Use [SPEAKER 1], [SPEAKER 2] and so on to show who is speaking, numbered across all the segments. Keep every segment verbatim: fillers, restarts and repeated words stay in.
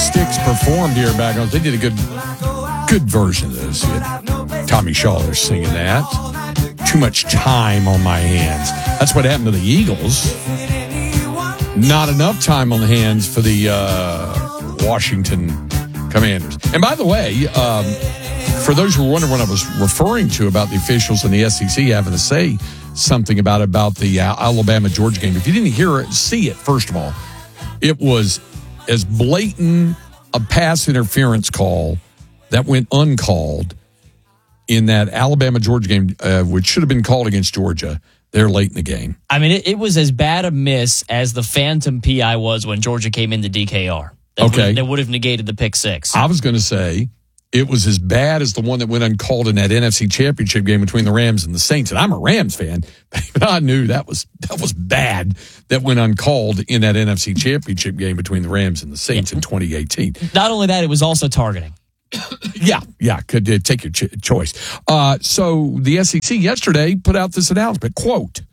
[SPEAKER 1] Styx performed here back on. They did a good, good version of this. Tommy Shaw, they're singing that. Too much time on my hands. That's what happened to the Eagles. Not enough time on the hands for the uh, Washington Commanders. And by the way, um, for those who were wondering what I was referring to about the officials in the S E C having to say something about about the uh, Alabama-Georgia game, if you didn't hear it, see it, first of all, it was as blatant a pass interference call that went uncalled in that Alabama-Georgia game, uh, which should have been called against Georgia. They're late in the game.
[SPEAKER 2] I mean, it, it was as bad a miss as the phantom P I was when Georgia came into D K R. That
[SPEAKER 1] okay.
[SPEAKER 2] Would, that would have negated the pick six.
[SPEAKER 1] I was going to say it was as bad as the one that went uncalled in that N F C Championship game between the Rams and the Saints. And I'm a Rams fan, but I knew that was that was bad that went uncalled in that N F C Championship game between the Rams and the Saints yeah. in twenty eighteen.
[SPEAKER 2] Not only that, it was also targeting.
[SPEAKER 1] yeah, yeah, could uh, take your ch- choice. Uh, so the S E C yesterday put out this announcement, quote,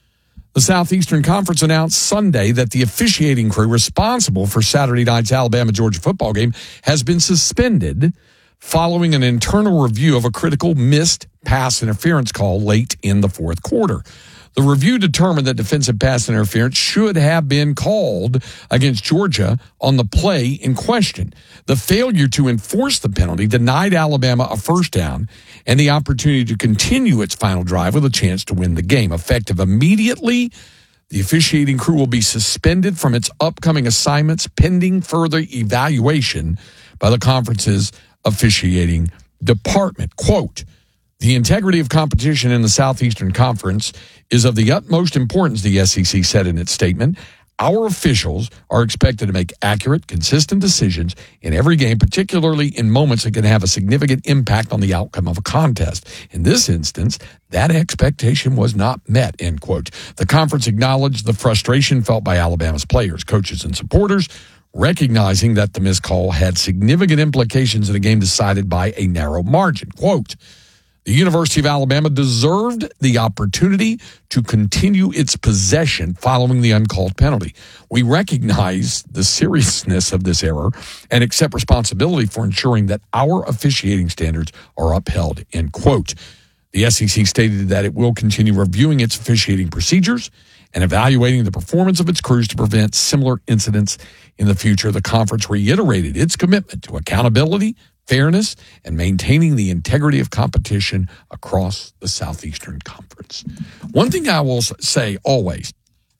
[SPEAKER 1] the Southeastern Conference announced Sunday that the officiating crew responsible for Saturday night's Alabama-Georgia football game has been suspended following an internal review of a critical missed pass interference call late in the fourth quarter. The review determined that defensive pass interference should have been called against Georgia on the play in question. The failure to enforce the penalty denied Alabama a first down and the opportunity to continue its final drive with a chance to win the game. Effective immediately, the officiating crew will be suspended from its upcoming assignments pending further evaluation by the conference's officiating department. Quote, the integrity of competition in the Southeastern Conference is of the utmost importance, the S E C said in its statement. Our officials are expected to make accurate, consistent decisions in every game, particularly in moments that can have a significant impact on the outcome of a contest. In this instance, that expectation was not met, end quote. The conference acknowledged the frustration felt by Alabama's players, coaches, and supporters, recognizing that the missed call had significant implications in a game decided by a narrow margin. Quote, the University of Alabama deserved the opportunity to continue its possession following the uncalled penalty. We recognize the seriousness of this error and accept responsibility for ensuring that our officiating standards are upheld, end quote. The S E C stated that it will continue reviewing its officiating procedures and evaluating the performance of its crews to prevent similar incidents in the future. The conference reiterated its commitment to accountability, fairness, and maintaining the integrity of competition across the Southeastern Conference. One thing I will say always,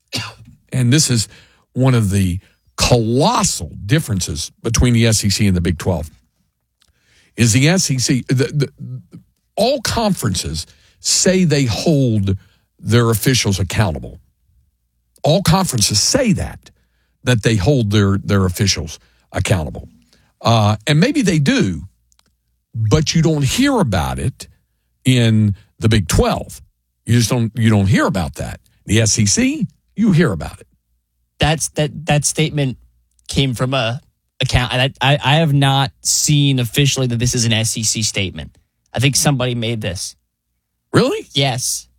[SPEAKER 1] and this is one of the colossal differences between the S E C and the Big twelve, is the S E C, the, the, all conferences say they hold their officials accountable. All conferences say that, that they hold their, their officials accountable. Uh, and maybe they do, but you don't hear about it in the Big twelve. You just don't, you don't hear about that. The S E C, you hear about it.
[SPEAKER 2] That's that, that statement came from a account. I, I, I have not seen officially that this is an S E C statement. I think somebody made this.
[SPEAKER 1] Really?
[SPEAKER 2] Yes.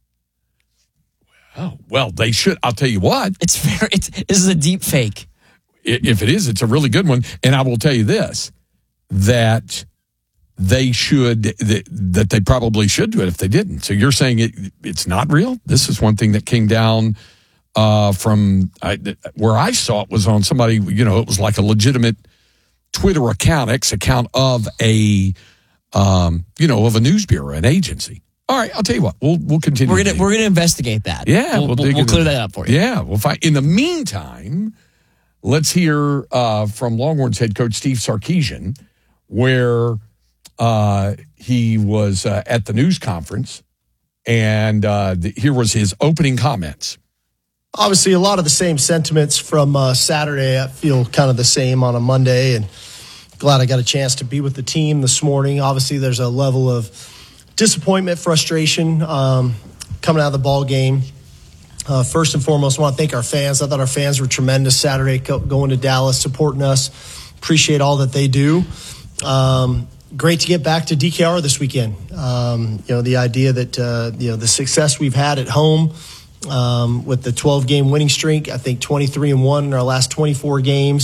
[SPEAKER 1] Oh, well, they should. I'll tell you what.
[SPEAKER 2] It's very, it's, this is a deep fake.
[SPEAKER 1] If it is, it's a really good one. And I will tell you this, that they should, that, that they probably should do it if they didn't. So you're saying it, it's not real? This is one thing that came down uh, from I, where I saw it was on somebody, you know, it was like a legitimate Twitter account, X account of a, um, you know, of a news bureau, an agency. All right, I'll tell you what. We'll we'll continue.
[SPEAKER 2] We're gonna we're gonna investigate that.
[SPEAKER 1] Yeah,
[SPEAKER 2] we'll,
[SPEAKER 1] we'll,
[SPEAKER 2] we'll, we'll clear
[SPEAKER 1] that.
[SPEAKER 2] that up for you.
[SPEAKER 1] Yeah, we'll find. In the meantime, let's hear uh, from Longhorns head coach Steve Sarkisian, where uh, he was uh, at the news conference, and uh, the, here was his opening comments.
[SPEAKER 3] Obviously, a lot of the same sentiments from uh, Saturday. I feel kind of the same on a Monday, and glad I got a chance to be with the team this morning. Obviously, there's a level of disappointment, frustration um, coming out of the ball game. Uh, first and foremost, I want to thank our fans. I thought our fans were tremendous Saturday going to Dallas, supporting us. Appreciate all that they do. Um, great to get back to D K R this weekend. Um, you know, the idea that, uh, you know, the success we've had at home um, with the twelve-game winning streak, I think twenty-three and one in our last twenty-four games.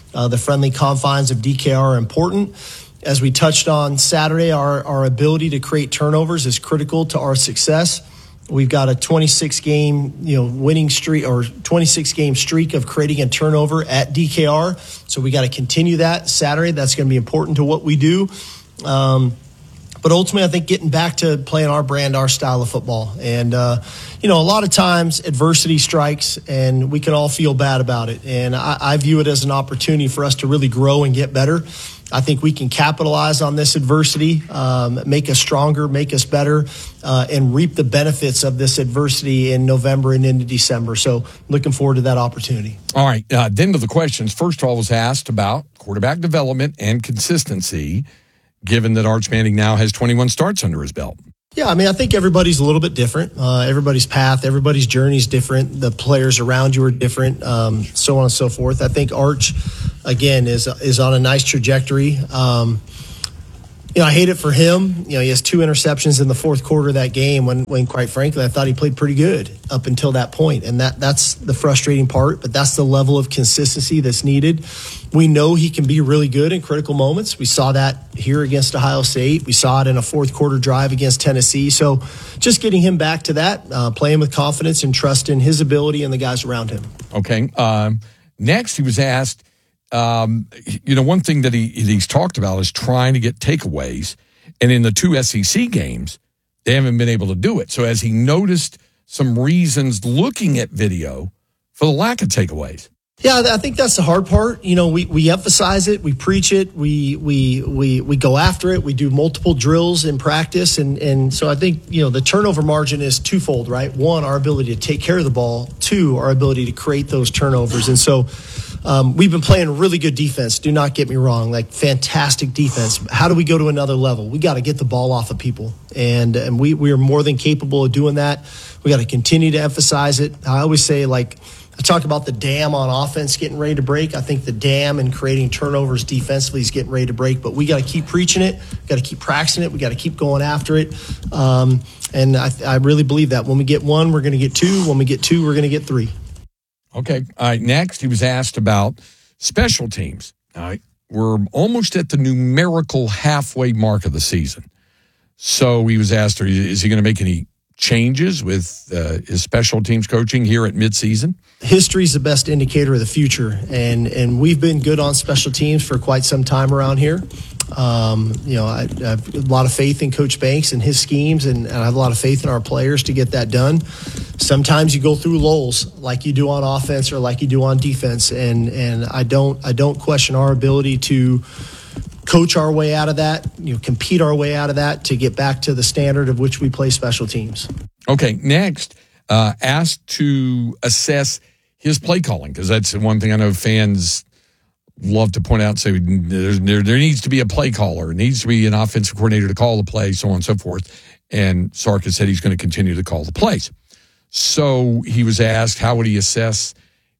[SPEAKER 3] Uh, the friendly confines of D K R are important. As we touched on Saturday, our, our ability to create turnovers is critical to our success. We've got a twenty-six game, you know, winning streak or twenty-six game streak of creating a turnover at D K R. So we got to continue that Saturday. That's going to be important to what we do. Um, But ultimately, I think getting back to playing our brand, our style of football. And, uh, you know, a lot of times adversity strikes and we can all feel bad about it. And I, I view it as an opportunity for us to really grow and get better. I think we can capitalize on this adversity, um, make us stronger, make us better, uh, and reap the benefits of this adversity in November and into December. So looking forward to that opportunity.
[SPEAKER 1] All right. Uh, then to the questions. First of all, was asked about quarterback development and consistency, given that Arch Manning now has twenty-one starts under his belt.
[SPEAKER 3] Yeah, I mean, I think everybody's a little bit different. Uh, everybody's path, everybody's journey is different. The players around you are different, um, so on and so forth. I think Arch, again, is is on a nice trajectory. Um, you know, I hate it for him. You know, he has two interceptions in the fourth quarter of that game when, when quite frankly, I thought he played pretty good up until that point. And that that's the frustrating part, but that's the level of consistency that's needed. We know he can be really good in critical moments. We saw that here against Ohio State. We saw it in a fourth quarter drive against Tennessee. So just getting him back to that, uh, playing with confidence and trust in his ability and the guys around him.
[SPEAKER 1] Okay. Um, next, he was asked, um, you know, one thing that he he's talked about is trying to get takeaways. And in the two S E C games, they haven't been able to do it. So has he noticed some reasons looking at video for the lack of takeaways?
[SPEAKER 3] Yeah, I think that's the hard part. You know, we, we emphasize it, we preach it, we we we we go after it, we do multiple drills in practice, and and so I think, you know, the turnover margin is twofold, right? One, our ability to take care of the ball. Two, our ability to create those turnovers. And so um, we've been playing really good defense. Do not get me wrong, like fantastic defense. How do we go to another level? We got to get the ball off of people, and and we we are more than capable of doing that. We got to continue to emphasize it. I always say, like, I talk about the dam on offense getting ready to break. I think the dam and creating turnovers defensively is getting ready to break, but we got to keep preaching it. We got to keep practicing it. We got to keep going after it. Um, and I, I really believe that when we get one, we're going to get two. When we get two, we're going to get three.
[SPEAKER 1] Okay. All right. Next, he was asked about special teams. All right. We're almost at the numerical halfway mark of the season. So he was asked, is he going to make any changes with uh, his special teams coaching here at midseason?
[SPEAKER 3] History is the best indicator of the future, and and we've been good on special teams for quite some time around here. Um, you know, I, I have a lot of faith in Coach Banks and his schemes, and, and I have a lot of faith in our players to get that done. Sometimes you go through lulls, like you do on offense or like you do on defense, and and I don't I don't question our ability to coach our way out of that, you know, compete our way out of that to get back to the standard of which we play special teams.
[SPEAKER 1] Okay, next, uh, asked to assess his play calling, because that's one thing I know fans love to point out and say there, there, there needs to be a play caller. It needs to be an offensive coordinator to call the play, so on and so forth. And Sark has said he's going to continue to call the plays. So he was asked, how would he assess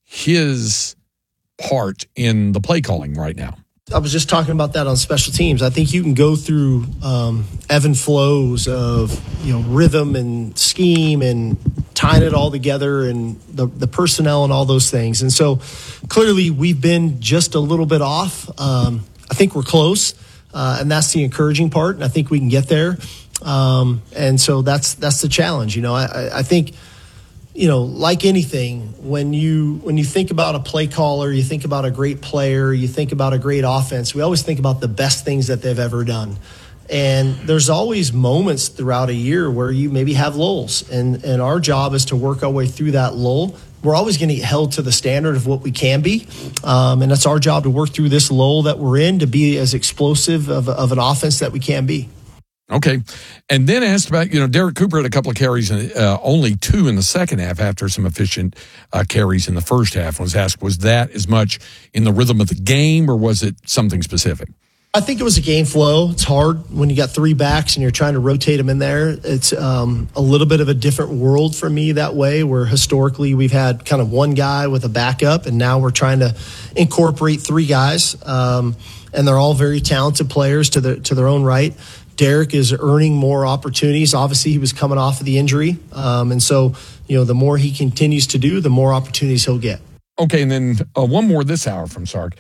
[SPEAKER 1] his part in the play calling right now?
[SPEAKER 3] I was just talking about that on special teams. I think you can go through um, ebb and flows of, you know, rhythm and scheme and tying it all together and the, the personnel and all those things. And so clearly we've been just a little bit off. Um, I think we're close, uh, and that's the encouraging part. And I think we can get there. Um, and so that's that's the challenge. You know, I, I think, you know, like anything, when you when you think about a play caller, you think about a great player, you think about a great offense, we always think about the best things that they've ever done. And there's always moments throughout a year where you maybe have lulls. And, and our job is to work our way through that lull. We're always going to get held to the standard of what we can be. Um, and it's our job to work through this lull that we're in to be as explosive of, of an offense that we can be.
[SPEAKER 1] Okay. And then asked about, you know, Derek Cooper had a couple of carries, and uh, only two in the second half after some efficient uh, carries in the first half. Was asked, was that as much in the rhythm of the game or was it something specific?
[SPEAKER 3] I think it was a game flow. It's hard when you got three backs and you're trying to rotate them in there. It's um, a little bit of a different world for me that way, where historically we've had kind of one guy with a backup, and now we're trying to incorporate three guys. Um, and they're all very talented players to, the, to their own right. Derek is earning more opportunities. Obviously, he was coming off of the injury. Um, and so, you know, the more he continues to do, the more opportunities he'll get.
[SPEAKER 1] Okay, and then uh, one more this hour from Sark.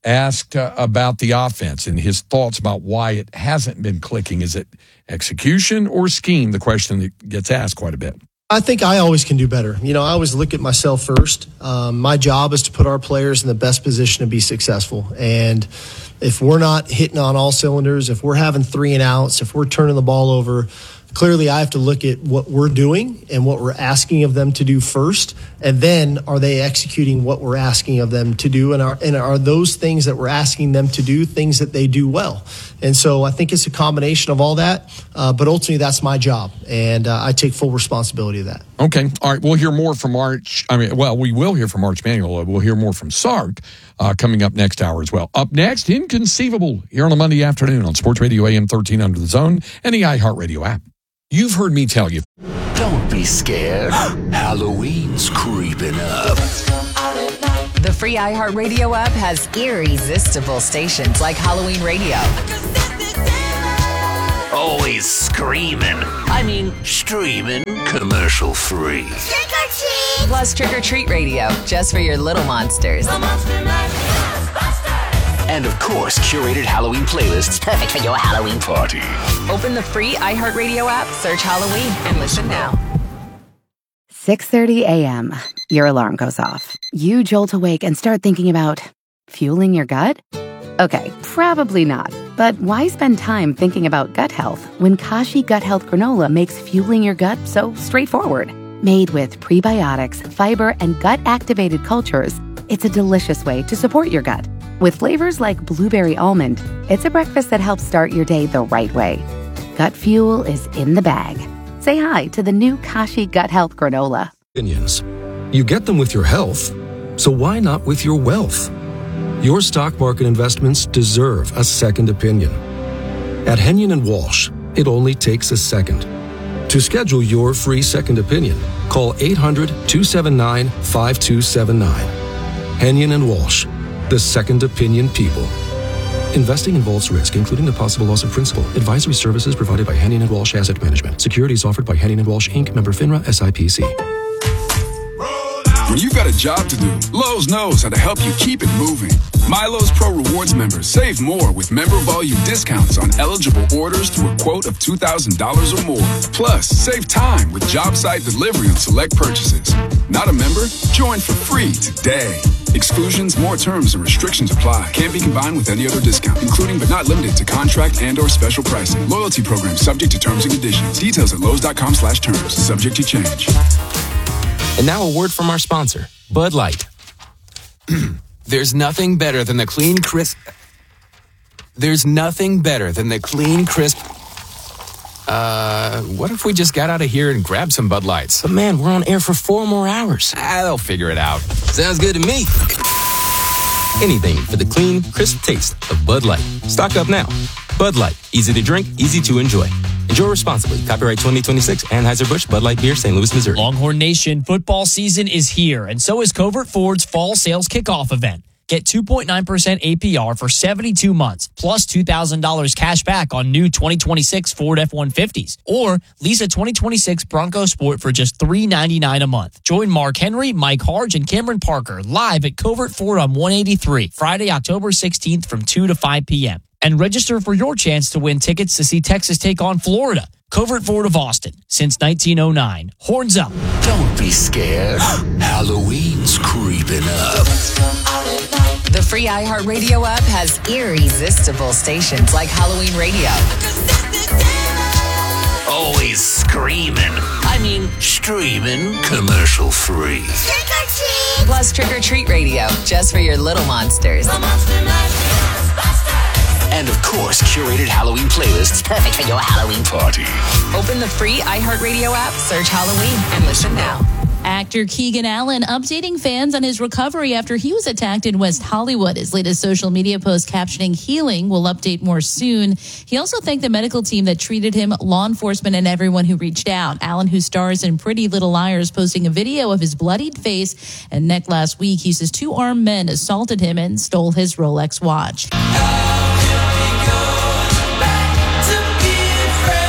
[SPEAKER 1] asked uh, about the offense and his thoughts about why it hasn't been clicking. Is it execution or scheme? The question that gets asked quite a bit.
[SPEAKER 3] I think I always can do better. You know, I always look at myself first. Um, my job is to put our players in the best position to be successful. And if we're not hitting on all cylinders, if we're having three and outs, if we're turning the ball over, clearly I have to look at what we're doing and what we're asking of them to do first. And then are they executing what we're asking of them to do? And are, and are those things that we're asking them to do things that they do well? And so I think it's a combination of all that. Uh, but ultimately, that's my job. And uh, I take full responsibility of that.
[SPEAKER 1] Okay. All right. We'll hear more from Arch. I mean, well, we will hear from Arch Manuel. We'll hear more from Sark uh, coming up next hour as well. Up next, Inconceivable here on a Monday afternoon on Sports Radio A M thirteen Under the Zone and the iHeartRadio app. You've heard me tell you.
[SPEAKER 4] Don't be scared. Halloween's creeping up.
[SPEAKER 5] The free iHeartRadio app has irresistible stations like Halloween Radio.
[SPEAKER 4] Always screaming. I mean, streaming. Commercial free.
[SPEAKER 5] Trick or treat! Plus Trick or Treat Radio, just for your little monsters.
[SPEAKER 4] And of course, curated Halloween playlists perfect for your Halloween party.
[SPEAKER 5] Open the free iHeartRadio app, search Halloween, and listen now.
[SPEAKER 6] six thirty a.m. Your alarm goes off. You jolt awake and start thinking about fueling your gut? Okay, probably not. But why spend time thinking about gut health when Kashi Gut Health Granola makes fueling your gut so straightforward? Made with prebiotics, fiber, and gut-activated cultures, it's a delicious way to support your gut. With flavors like blueberry almond, it's a breakfast that helps start your day the right way. Gut fuel is in the bag. Say hi to the new Kashi Gut Health Granola.
[SPEAKER 7] Opinions. You get them with your health, so why not with your wealth? Your stock market investments deserve a second opinion. At Henyon and Walsh, it only takes a second. To schedule your free second opinion, call eight hundred, two seven nine, five two seven nine. Henyon and Walsh, the second opinion people. Investing involves risk, including the possible loss of principal. Advisory services provided by Henyon and Walsh Asset Management. Securities offered by Henyon and Walsh, Incorporated. Member FINRA, S I P C.
[SPEAKER 8] When you've got a job to do, Lowe's knows how to help you keep it moving. My Lowe's Pro Rewards members save more with member volume discounts on eligible orders through a quote of two thousand dollars or more. Plus, save time with job site delivery on select purchases. Not a member? Join for free today. Exclusions, more terms, and restrictions apply. Can't be combined with any other discount, including but not limited to contract and or special pricing. Loyalty program subject to terms and conditions. Details at Lowe's.com slash terms. Subject to change.
[SPEAKER 9] And now a word from our sponsor, Bud Light. There's nothing better than the clean, crisp... There's nothing better than the clean, crisp... Uh, what if we just got out of here and grabbed some Bud Lights?
[SPEAKER 7] But man, we're on air for four more hours.
[SPEAKER 9] Ah, they'll figure it out. Sounds good to me. Anything for the clean, crisp taste of Bud Light. Stock up now. Bud Light. Easy to drink, easy to enjoy. Enjoy responsibly. Copyright twenty twenty-six, Anheuser-Busch, Bud Light Beer, Saint Louis, Missouri.
[SPEAKER 2] Longhorn Nation, football season is here, and so is Covert Ford's fall sales kickoff event. Get two point nine percent A P R for seventy-two months, plus two thousand dollars cash back on new twenty twenty-six Ford F one fifties. Or lease a twenty twenty-six Bronco Sport for just three ninety-nine a month. Join Mark Henry, Mike Harge, and Cameron Parker live at Covert Ford on one eighty-three, Friday, October sixteenth from two to five p.m. And register for your chance to win tickets to see Texas take on Florida. Covert Ford of Austin, since nineteen oh nine. Horns up.
[SPEAKER 4] Don't be scared. Halloween's creeping up.
[SPEAKER 5] The free iHeartRadio app has irresistible stations like Halloween Radio.
[SPEAKER 4] Always screaming. I mean, streaming. Commercial free.
[SPEAKER 5] Trick or treat! Plus Trick or Treat Radio, just for your little monsters.
[SPEAKER 4] And of course, curated Halloween playlists perfect for your Halloween party.
[SPEAKER 5] Open the free iHeartRadio app, search Halloween, and listen now.
[SPEAKER 10] Actor Keegan Allen updating fans on his recovery after he was attacked in West Hollywood. His latest social media post captioning healing will update more soon. He also thanked the medical team that treated him, law enforcement, and everyone who reached out. Allen, who stars in Pretty Little Liars, posting a video of his bloodied face and neck last week. He says two armed men assaulted him and stole his Rolex watch.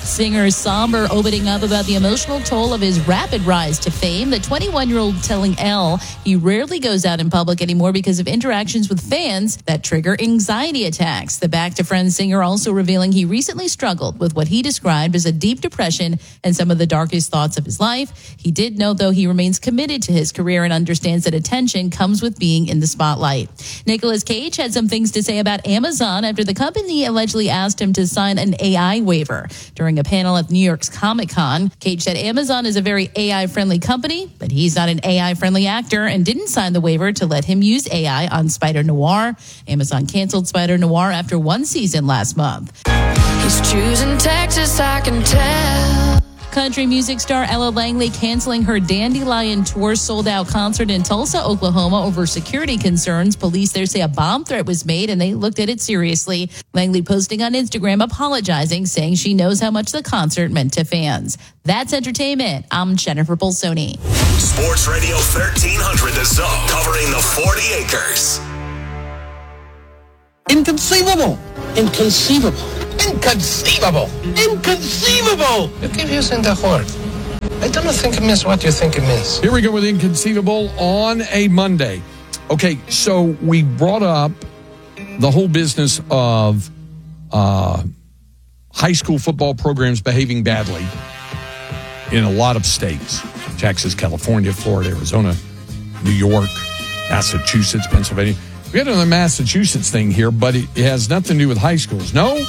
[SPEAKER 10] Singer somber, opening up about the emotional toll of his rapid rise to fame. The twenty-one-year-old telling Elle he rarely goes out in public anymore because of interactions with fans that trigger anxiety attacks. The Back to Friends singer also revealing he recently struggled with what he described as a deep depression and some of the darkest thoughts of his life. He did note, though, he remains committed to his career and understands that attention comes with being in the spotlight. Nicolas Cage had some things to say about Amazon after the company allegedly asked him to sign an A I waiver. During a panel at New York's Comic-Con, Cage said Amazon is a very A I-friendly company, but he's not an A I-friendly actor and didn't sign the waiver to let him use A I on Spider-Noir. Amazon canceled Spider-Noir after one season last month.
[SPEAKER 11] He's choosing Texas, I can tell.
[SPEAKER 10] Country music star Ella Langley canceling her Dandelion Tour sold-out concert in Tulsa, Oklahoma over security concerns. Police there say a bomb threat was made and they looked at it seriously. Langley posting on Instagram apologizing, saying she knows how much the concert meant to fans. That's entertainment. I'm Jennifer Bolsoni.
[SPEAKER 12] Sports Radio thirteen hundred The Zone, covering the forty acres.
[SPEAKER 13] Inconceivable! Inconceivable! Inconceivable! Inconceivable!
[SPEAKER 14] You keep using the word. I don't think it means what you think it means.
[SPEAKER 1] Here we go with inconceivable on a Monday. Okay, so we brought up the whole business of uh, high school football programs behaving badly in a lot of states. Texas, California, Florida, Arizona, New York, Massachusetts, Pennsylvania. We got another Massachusetts thing here, but it has nothing to do with high schools. No?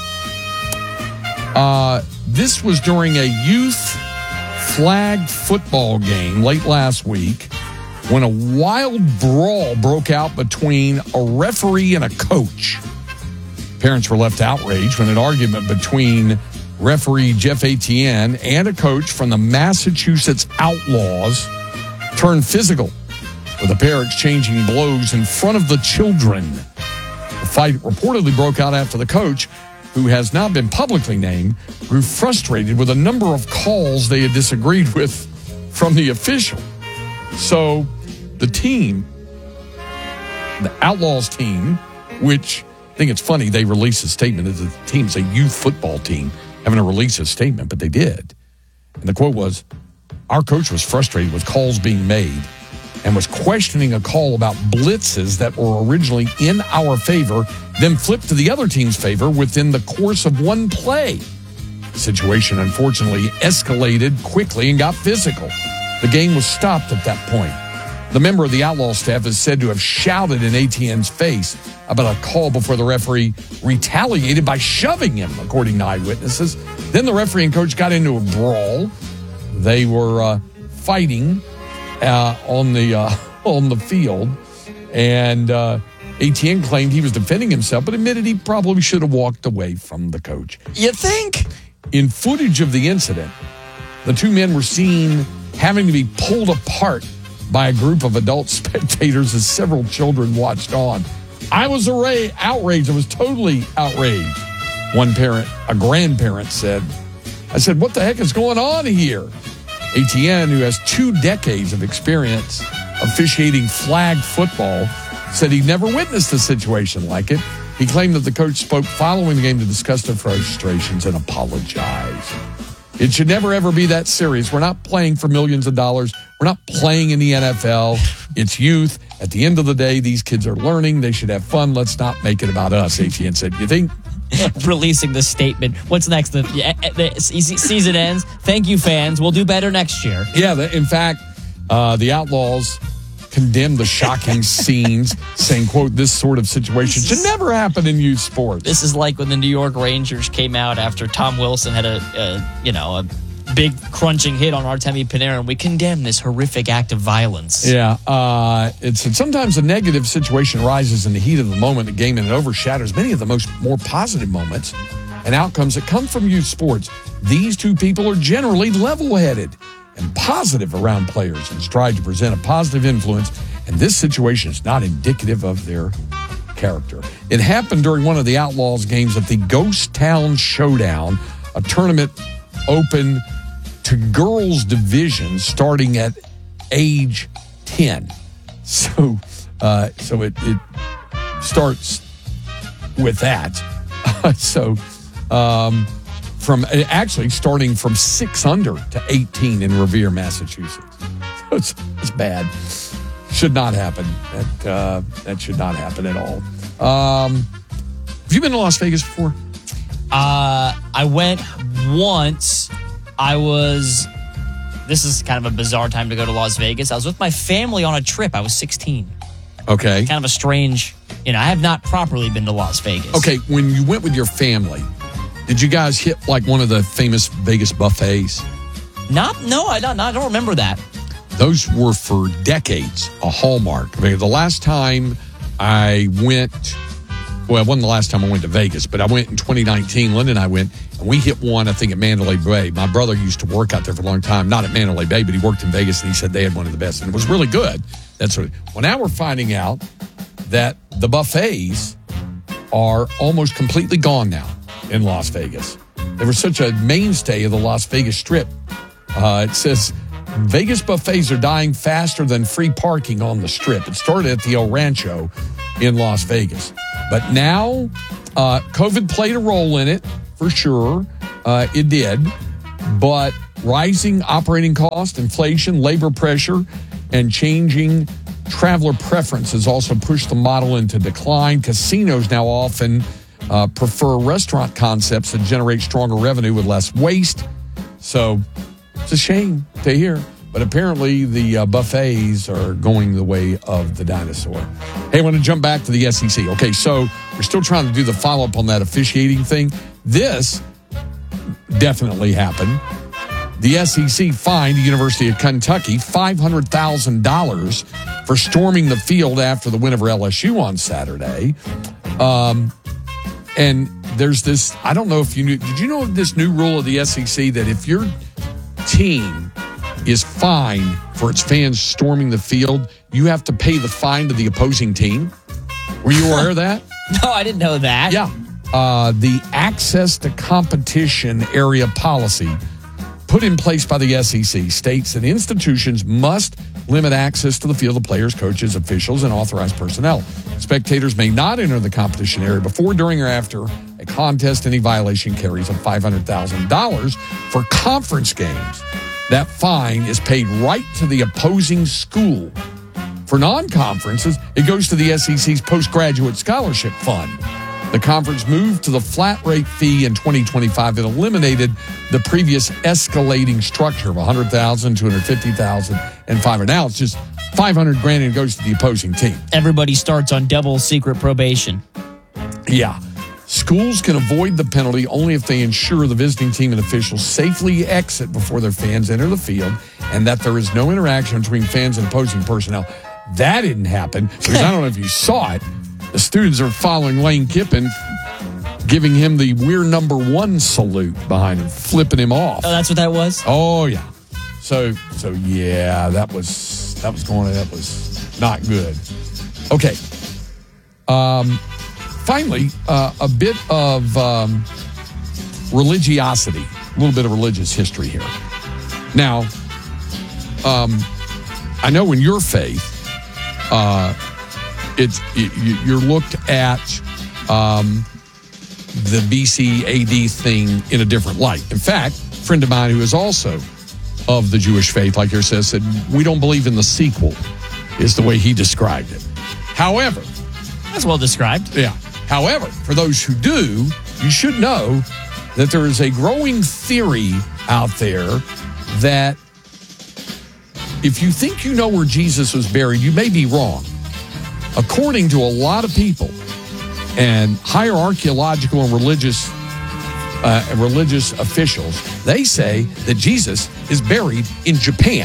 [SPEAKER 1] Uh, this was during a youth flag football game late last week when a wild brawl broke out between a referee and a coach. Parents were left outraged when an argument between referee Jeff Etienne and a coach from the Massachusetts Outlaws turned physical, with the pair exchanging blows in front of the children. The fight reportedly broke out after the coach, who has not been publicly named, grew frustrated with a number of calls they had disagreed with from the official. So the team, the Outlaws team, which I think it's funny, they released a statement that the team's a youth football team, having to release a statement, but they did. And the quote was, "Our coach was frustrated with calls being made and was questioning a call about blitzes that were originally in our favor, then flipped to the other team's favor within the course of one play. The situation, unfortunately, escalated quickly and got physical. The game was stopped at that point. The member of the Outlaw staff is said to have shouted in A T N's face about a call before the referee retaliated by shoving him, according to eyewitnesses. Then the referee and coach got into a brawl. They were uh, fighting Uh, on the uh, on the field, and uh, Etienne claimed he was defending himself, but admitted he probably should have walked away from the coach.
[SPEAKER 2] You think?
[SPEAKER 1] In footage of the incident, the two men were seen having to be pulled apart by a group of adult spectators as several children watched on. I was array- outraged. I was totally outraged. One parent, a grandparent, said, I said, what the heck is going on here? Etienne, who has two decades of experience officiating flag football, said he never witnessed a situation like it. He claimed that the coach spoke following the game to discuss their frustrations and apologize. It should never, ever be that serious. We're not playing for millions of dollars. We're not playing in the N F L. It's youth. At the end of the day, these kids are learning. They should have fun. Let's not make it about us, Etienne said. You think?
[SPEAKER 2] Releasing the statement. What's next? The, the season ends. Thank you, fans. We'll do better next year.
[SPEAKER 1] Yeah, the, in fact, uh, the Outlaws condemned the shocking scenes, saying, quote, this sort of situation should never happen in youth sports.
[SPEAKER 2] This is like when the New York Rangers came out after Tom Wilson had a, a you know, a big crunching hit on Artemi Panarin. We condemn this horrific act of violence.
[SPEAKER 1] Yeah, uh, it's and sometimes a negative situation arises in the heat of the moment in the game, and it overshadows many of the most more positive moments and outcomes that come from youth sports. These two people are generally level-headed and positive around players and strive to present a positive influence, and this situation is not indicative of their character. It happened during one of the Outlaws games at the Ghost Town Showdown, a tournament open to girls division starting at age ten. So uh, so it, it starts with that. so um, from actually starting from six under to eighteen in Revere, Massachusetts. It's, it's bad. Should not happen. That uh, that should not happen at all. Um, have you been to Las Vegas before?
[SPEAKER 2] Uh, I went once. I was. This is kind of a bizarre time to go to Las Vegas. I was with my family on a trip. I was sixteen.
[SPEAKER 1] Okay.
[SPEAKER 2] Kind of a strange. You know, I have not properly been to Las Vegas.
[SPEAKER 1] Okay, when you went with your family, did you guys hit like one of the famous Vegas buffets?
[SPEAKER 2] Not. No, I don't. I don't remember that.
[SPEAKER 1] Those were for decades a hallmark. I mean, the last time I went, well, it wasn't the last time I went to Vegas, but I went in twenty nineteen. Linda and I went, and we hit one, I think, at Mandalay Bay. My brother used to work out there for a long time, not at Mandalay Bay, but he worked in Vegas, and he said they had one of the best, and it was really good. That's what. Well, now we're finding out that the buffets are almost completely gone now in Las Vegas. They were such a mainstay of the Las Vegas Strip. Uh, it says Vegas buffets are dying faster than free parking on the Strip. It started at the El Rancho in Las Vegas. But now, uh, COVID played a role in it, for sure. Uh, it did. But rising operating cost, inflation, labor pressure, and changing traveler preferences also pushed the model into decline. Casinos now often uh, prefer restaurant concepts that generate stronger revenue with less waste. So it's a shame to hear. But apparently the uh, buffets are going the way of the dinosaur. Hey, I want to jump back to the S E C. Okay, so we're still trying to do the follow-up on that officiating thing. This definitely happened. The S E C fined the University of Kentucky five hundred thousand dollars for storming the field after the win over L S U on Saturday. Um, and there's this, I don't know if you knew, did you know this new rule of the S E C that if your team is fined for its fans storming the field, you have to pay the fine to the opposing team? Were you aware of that?
[SPEAKER 2] No, I didn't know that.
[SPEAKER 1] Yeah. Uh, the access to competition area policy put in place by the S E C states that institutions must limit access to the field of players, coaches, officials, and authorized personnel. Spectators may not enter the competition area before, during, or after a contest. Any violation carries a five hundred thousand dollars for conference games. That fine is paid right to the opposing school. For non-conferences, it goes to the S E C's Postgraduate Scholarship Fund. The conference moved to the flat rate fee in twenty twenty-five. It eliminated the previous escalating structure of one hundred thousand dollars, two hundred fifty thousand dollars, and five hundred dollars. Now it's just five hundred grand and it goes to the opposing team.
[SPEAKER 2] Everybody starts on double secret probation.
[SPEAKER 1] Yeah. Schools can avoid the penalty only if they ensure the visiting team and officials safely exit before their fans enter the field and that there is no interaction between fans and opposing personnel. That didn't happen because I don't know if you saw it. The students are following Lane Kiffin, giving him the we're number one salute behind him, flipping him off.
[SPEAKER 2] Oh, that's what that was?
[SPEAKER 1] Oh, yeah. So, so yeah, that was that was going. That was not good. Okay. Um, finally, uh, a bit of um, religiosity, a little bit of religious history here. Now, um, I know in your faith, uh, it's you're looked at um, the B C A D thing in a different light. In fact, a friend of mine who is also of the Jewish faith, like yours says, said, we don't believe in the sequel, is the way he described it. However,
[SPEAKER 2] that's well described.
[SPEAKER 1] Yeah. However, for those who do, you should know that there is a growing theory out there that if you think you know where Jesus was buried, you may be wrong. According to a lot of people and higher archaeological and religious uh, religious officials, they say that Jesus is buried in Japan.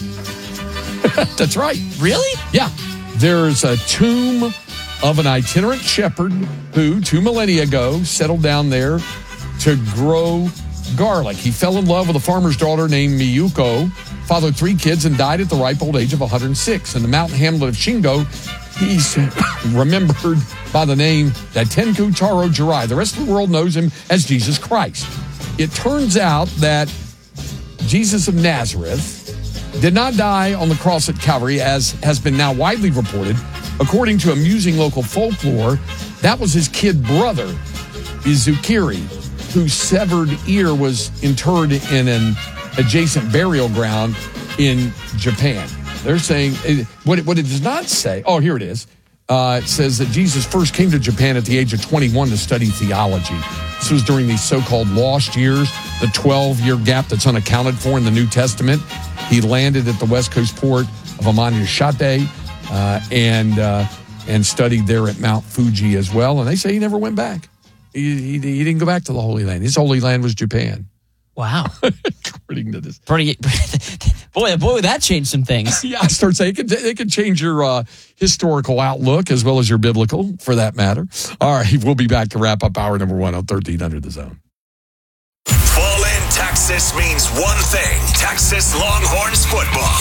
[SPEAKER 1] That's right.
[SPEAKER 2] Really?
[SPEAKER 1] Yeah. There's a tomb of an itinerant shepherd who, two millennia ago, settled down there to grow garlic. He fell in love with a farmer's daughter named Miyuko, fathered three kids, and died at the ripe old age of one hundred six. In the mountain hamlet of Shingo, he's remembered by the name Daitenku Taro Jirai. The rest of the world knows him as Jesus Christ. It turns out that Jesus of Nazareth did not die on the cross at Calvary, as has been now widely reported. According to amusing local folklore, that was his kid brother, Izukiri, whose severed ear was interred in an adjacent burial ground in Japan. They're saying, what it, what it does not say, oh, here it is. Uh, it says that Jesus first came to Japan at the age of twenty-one to study theology. This was during these so-called lost years, the twelve-year gap that's unaccounted for in the New Testament. He landed at the west coast port of Amano-Shate uh, and uh, and studied there at Mount Fuji as well. And they say he never went back. He, he, he didn't go back to the Holy Land. His Holy Land was Japan.
[SPEAKER 2] Wow.
[SPEAKER 1] According to this.
[SPEAKER 2] Pretty, boy, boy, that changed some things.
[SPEAKER 1] Yeah, I start saying it could, it could change your uh, historical outlook as well as your biblical, for that matter. All right, we'll be back to wrap up hour number one on thirteen hundred The Zone.
[SPEAKER 12] Fall in Texas means one thing. Texas Longhorns football.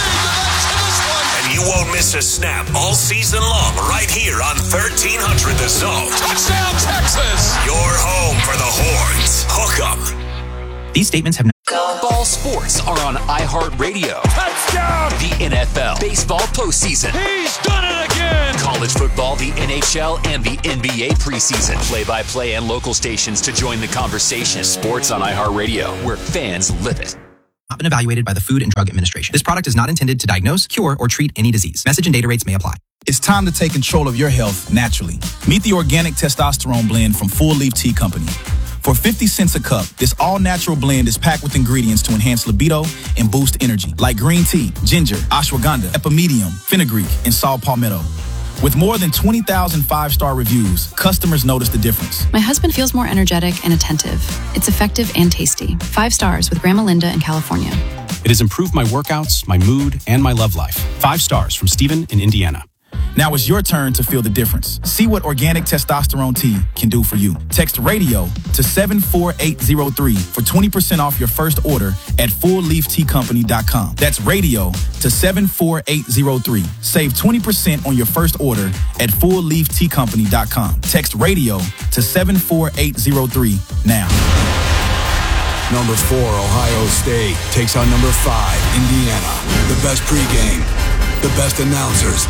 [SPEAKER 12] And you won't miss a snap all season long right here on thirteen hundred The Zone. Touchdown, Texas! Your home for the Horns. Hook 'em.
[SPEAKER 15] These statements have no...
[SPEAKER 4] Ball sports are on iHeartRadio. Touchdown! The N F L, baseball postseason. He's done it again! College football, the N H L, and the N B A preseason. Play-by-play and local stations to join the conversation. Sports on iHeartRadio, where fans live it.
[SPEAKER 15] Not been evaluated by the Food and Drug Administration. This product is not intended to diagnose, cure, or treat any disease. Message and data rates may apply.
[SPEAKER 16] It's time to take control of your health naturally. Meet the organic testosterone blend from Full Leaf Tea Company. For fifty cents a cup, this all-natural blend is packed with ingredients to enhance libido and boost energy, like green tea, ginger, ashwagandha, epimedium, fenugreek, and saw palmetto. With more than twenty thousand five-star reviews, customers notice the difference.
[SPEAKER 17] My husband feels more energetic and attentive. It's effective and tasty. Five stars with Grandma Linda in California.
[SPEAKER 18] It has improved my workouts, my mood, and my love life. Five stars from Stephen in Indiana.
[SPEAKER 16] Now it's your turn to feel the difference. See what organic testosterone tea can do for you. Text radio to seven four eight zero three for twenty percent off your first order at full leaf tea company dot com. That's radio to seven four eight zero three. Save twenty percent on your first order at full leaf tea company dot com. Text radio to seven four eight zero three now.
[SPEAKER 19] Number four, Ohio State takes on number five, Indiana. The best pregame, the best announcers.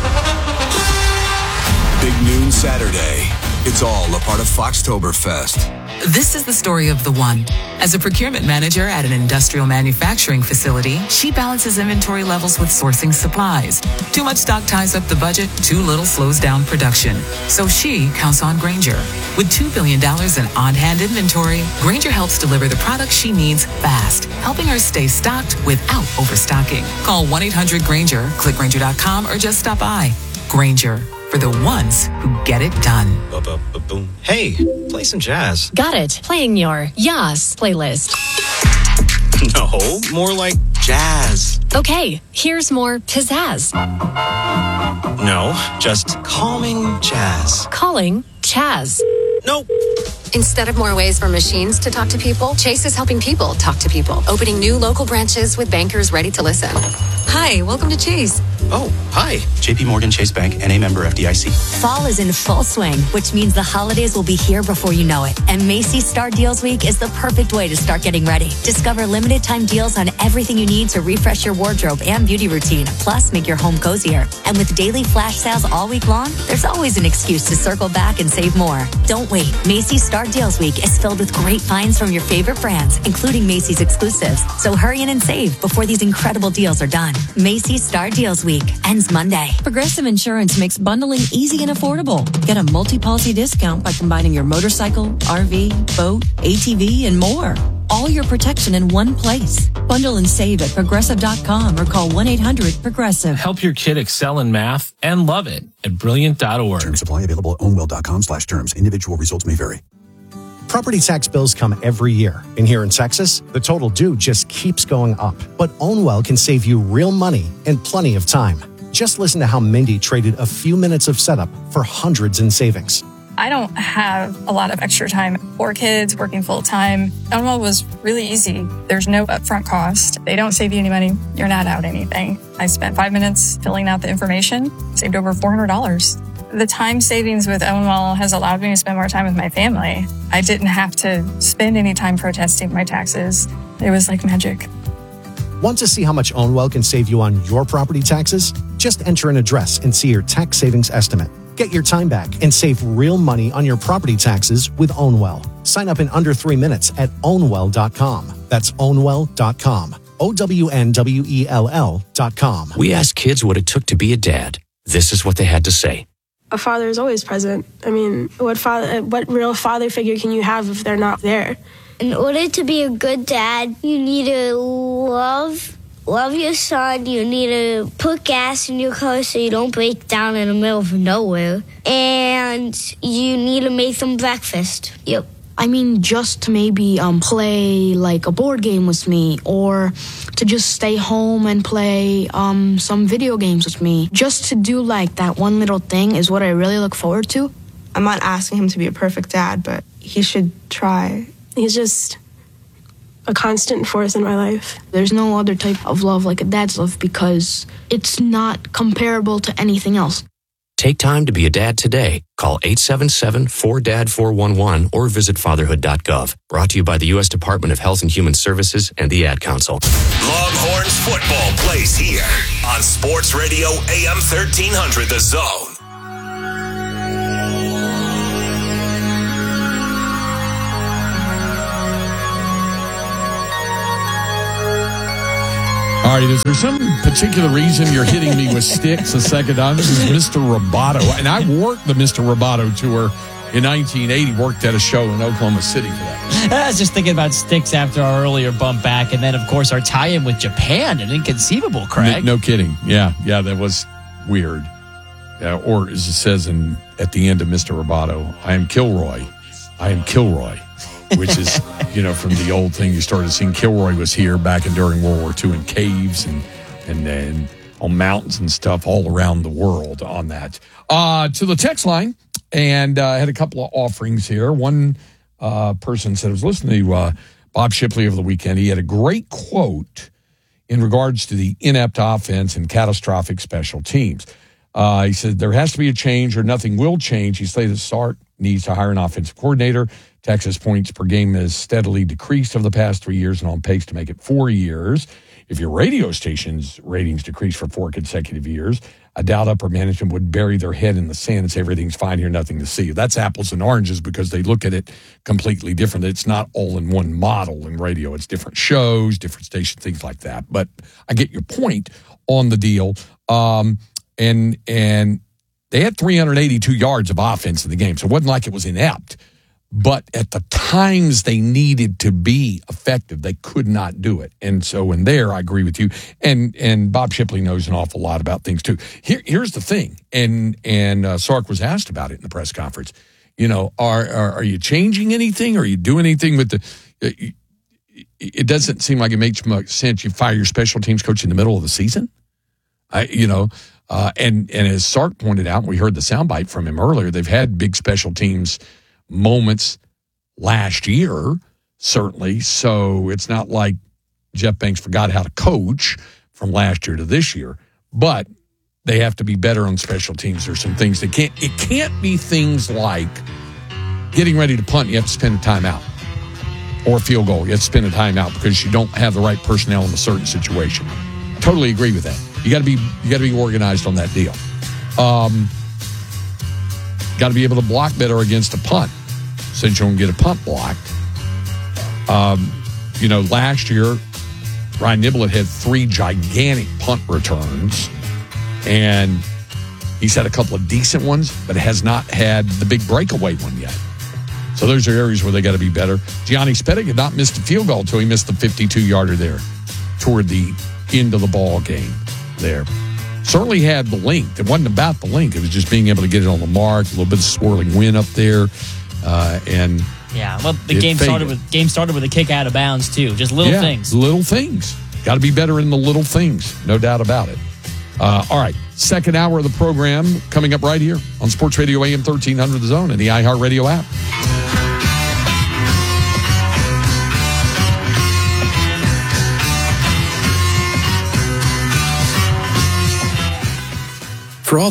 [SPEAKER 19] Big noon Saturday. It's all a part of Foxtoberfest.
[SPEAKER 5] This is the story of the one. As a procurement manager at an industrial manufacturing facility, she balances inventory levels with sourcing supplies. Too much stock ties up the budget, too little slows down production. So she counts on Grainger. With two billion dollars in on-hand inventory, Grainger helps deliver the products she needs fast, helping her stay stocked without overstocking. Call one eight hundred Grainger, click Grainger dot com, or just stop by. Grainger, for the ones who get it done.
[SPEAKER 20] Boom. Hey, play some jazz.
[SPEAKER 21] Got it. Playing your Yas playlist.
[SPEAKER 20] No, more like jazz.
[SPEAKER 21] Okay, here's more pizzazz.
[SPEAKER 20] No, just calming jazz.
[SPEAKER 21] Calling Chaz.
[SPEAKER 20] Nope.
[SPEAKER 22] Instead of more ways for machines to talk to people, Chase is helping people talk to people, opening new local branches with bankers ready to listen. Hi, welcome to Chase.
[SPEAKER 20] Oh, hi. J P Morgan Chase Bank, N A member F D I C.
[SPEAKER 23] Fall is in full swing, which means the holidays will be here before you know it. And Macy's Star Deals Week is the perfect way to start getting ready. Discover limited time deals on everything you need to refresh your wardrobe and beauty routine, plus make your home cozier. And with daily flash sales all week long, there's always an excuse to circle back and save more. Don't wait. Macy's Star Deals Week is filled with great finds from your favorite brands, including Macy's exclusives. So hurry in and save before these incredible deals are done. Macy's Star Deals Week ends Monday.
[SPEAKER 24] Progressive Insurance makes bundling easy and affordable. Get a multi-policy discount by combining your motorcycle, R V, boat, A T V, and more. All your protection in one place. Bundle and save at progressive dot com or call one eight hundred progressive.
[SPEAKER 25] Help your kid excel in math and love it at brilliant dot org.
[SPEAKER 26] Terms apply. Available at ownwell dot com slash terms. Individual results may vary.
[SPEAKER 27] Property tax bills come every year, and here in Texas, the total due just keeps going up. But Ownwell can save you real money and plenty of time. Just listen to how Mindy traded a few minutes of setup for hundreds in savings.
[SPEAKER 28] I don't have a lot of extra time. Four kids, working full time. Ownwell was really easy. There's no upfront cost. They don't save you any money. You're not out anything. I spent five minutes filling out the information, saved over four hundred dollars. The time savings with Ownwell has allowed me to spend more time with my family. I didn't have to spend any time protesting my taxes. It was like magic.
[SPEAKER 27] Want to see how much Ownwell can save you on your property taxes? Just enter an address and see your tax savings estimate. Get your time back and save real money on your property taxes with Ownwell. Sign up in under three minutes at ownwell dot com. That's ownwell dot com. O W N W E L L dot com.
[SPEAKER 3] We asked kids what it took to be a dad. This is what they had to say.
[SPEAKER 6] A father is always present. I mean, what father, what real father figure can you have if they're not there?
[SPEAKER 7] In order to be a good dad, you need to love, love your son. You need to put gas in your car so you don't break down in the middle of nowhere. And you need to make them breakfast. Yep.
[SPEAKER 8] I mean, just to maybe um, play like a board game with me, or to just stay home and play um, some video games with me. Just to do like that one little thing is what I really look forward to.
[SPEAKER 6] I'm not asking him to be a perfect dad, but he should try. He's just a constant force in my life.
[SPEAKER 8] There's no other type of love like a dad's love because it's not comparable to anything else.
[SPEAKER 3] Take time to be a dad today. Call eight seven seven, four D A D, four one one or visit fatherhood dot gov. Brought to you by the U S Department of Health and Human Services and the Ad Council.
[SPEAKER 12] Longhorns football plays here on Sports Radio A M thirteen hundred The Zone.
[SPEAKER 1] All right, is there some particular reason you're hitting me with sticks a second time? This is Mister Roboto. And I worked the Mister Roboto tour in nineteen eighty, worked at a show in Oklahoma City for that.
[SPEAKER 2] I was just thinking about sticks after our earlier bump back. And then, of course, our tie-in with Japan. An inconceivable, Craig.
[SPEAKER 1] No, no kidding. Yeah, yeah, that was weird. Uh, or as it says in at the end of Mister Roboto, I am Kilroy. I am Kilroy. Which is, you know, from the old thing you started seeing. Kilroy was here back in during World War Two in caves and and then on mountains and stuff all around the world on that. Uh, to the text line, and I uh, had a couple of offerings here. One uh, person said, I was listening to uh, Bob Shipley over the weekend. He had a great quote in regards to the inept offense and catastrophic special teams. Uh, he said, there has to be a change or nothing will change. He said the Sark needs to hire an offensive coordinator. Texas points per game has steadily decreased over the past three years and on pace to make it four years. If your radio station's ratings decrease for four consecutive years, I doubt upper management would bury their head in the sand and say everything's fine here, nothing to see. That's apples and oranges because they look at it completely different. It's not all in one model in radio. It's different shows, different stations, things like that. But I get your point on the deal. Um, and and they had three hundred eighty-two yards of offense in the game, so it wasn't like it was inept. But at the times they needed to be effective, they could not do it. And so in there, I agree with you. And and Bob Shipley knows an awful lot about things too. Here, here's the thing, and and uh, Sark was asked about it in the press conference. You know, are are, are you changing anything? Are you doing anything with the? Uh, it doesn't seem like it makes much sense. You fire your special teams coach in the middle of the season. I, you know, uh, and and as Sark pointed out, we heard the soundbite from him earlier. They've had big special teams moments last year, certainly. So it's not like Jeff Banks forgot how to coach from last year to this year. But they have to be better on special teams. There's some things that can't, it can't be things like getting ready to punt, you have to spend a timeout. Or a field goal, you have to spend a timeout because you don't have the right personnel in a certain situation. Totally agree with that. You got to be you got to be organized on that deal. Um, got to be able to block better against a punt, since you don't get a punt blocked. Um, you know, last year, Ryan Niblett had three gigantic punt returns, and he's had a couple of decent ones, but has not had the big breakaway one yet. So those are areas where they got to be better. Gianni Spedek had not missed a field goal until he missed the fifty-two-yarder there toward the end of the ball game there. Certainly had the length. It wasn't about the length. It was just being able to get it on the mark, a little bit of swirling wind up there, uh, and
[SPEAKER 2] yeah. Well, the game
[SPEAKER 1] faded.
[SPEAKER 2] started with game started with a kick out of bounds too. Just little
[SPEAKER 1] yeah,
[SPEAKER 2] things.
[SPEAKER 1] Little things. Got to be better in the little things. No doubt about it. Uh, all right, second hour of the program coming up right here on Sports Radio A M thirteen hundred The Zone and the iHeartRadio app.